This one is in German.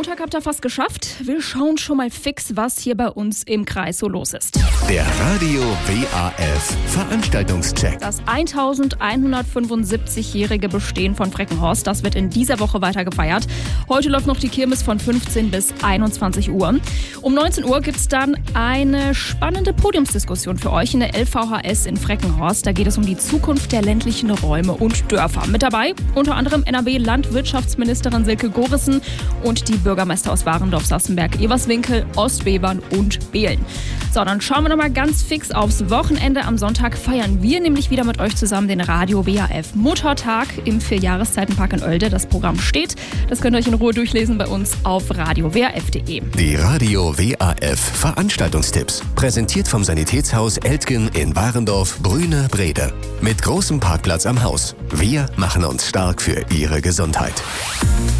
Montag habt ihr fast geschafft. Wir schauen schon mal fix, was hier bei uns im Kreis so los ist. Der Radio WAF Veranstaltungscheck. Das 1175-jährige Bestehen von Freckenhorst, das wird in dieser Woche weiter gefeiert. Heute läuft noch die Kirmes von 15 bis 21 Uhr. Um 19 Uhr gibt es dann eine spannende Podiumsdiskussion für euch in der LVHS in Freckenhorst. Da geht es um die Zukunft der ländlichen Räume und Dörfer. Mit dabei unter anderem NRW-Landwirtschaftsministerin Silke Gorissen und die Bürgermeister aus Warendorf, Sassenberg, Everswinkel, Ostbevern und Behlen. So, dann schauen wir noch mal ganz fix aufs Wochenende. Am Sonntag feiern wir nämlich wieder mit euch zusammen den Radio WAF Muttertag im Vierjahreszeitenpark in Oelde. Das Programm steht. Das könnt ihr euch in Ruhe durchlesen bei uns auf radiowaf.de. Die Radio WAF Veranstaltungstipps. Präsentiert vom Sanitätshaus Eltgen in Warendorf, Brüne, Brede. Mit großem Parkplatz am Haus. Wir machen uns stark für Ihre Gesundheit.